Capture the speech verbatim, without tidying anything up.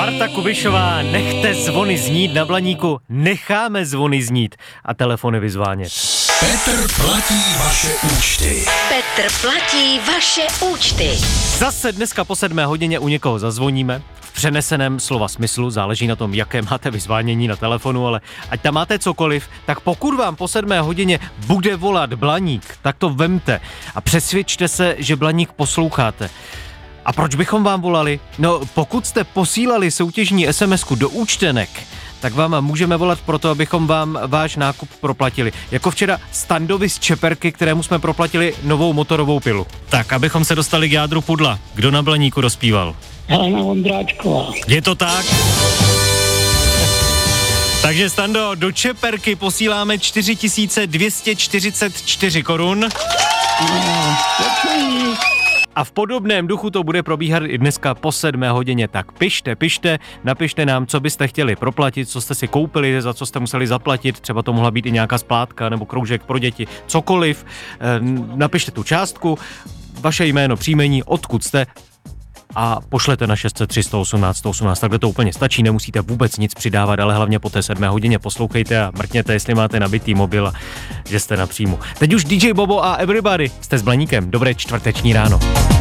Marta Kubišová, nechte zvony znít na Blaníku, necháme zvony znít a telefony vyzvánět. Petr platí vaše účty. Petr platí vaše účty. Zase dneska po sedmé hodině u někoho zazvoníme. V přeneseném slova smyslu, záleží na tom, jaké máte vyzvánění na telefonu, ale ať tam máte cokoliv, tak pokud vám po sedmé hodině bude volat Blaník, tak to vemte a přesvědčte se, že Blaník posloucháte. A proč bychom vám volali? No, pokud jste posílali soutěžní SMSku do účtenek, tak vám můžeme volat proto, abychom vám váš nákup proplatili. Jako včera Standovi z Čeperky, kterému jsme proplatili novou motorovou pilu. Tak, abychom se dostali k jádru pudla. Kdo na Blaníku dospíval? Helena Vondráčková. Je to tak? Takže Stando, do Čeperky posíláme čtyři tisíce dvě stě čtyřicet čtyři korun. No, děkuji. A v podobném duchu to bude probíhat i dneska po sedmé hodině. Tak pište, pište, napište nám, co byste chtěli proplatit, co jste si koupili, za co jste museli zaplatit, třeba to mohla být i nějaká splátka nebo kroužek pro děti, cokoliv. E, napište tu částku, vaše jméno, příjmení, odkud jste a pošlete na šest set tři sto osmnáct sto osmnáct. Takhle to úplně stačí, nemusíte vůbec nic přidávat, ale hlavně po té sedmé hodině poslouchejte a mrkněte, jestli máte nabitý mobil a že jste na příjmu. Teď už D J Bobo a Everybody, jste s Blaníkem, dobré čtvrteční ráno.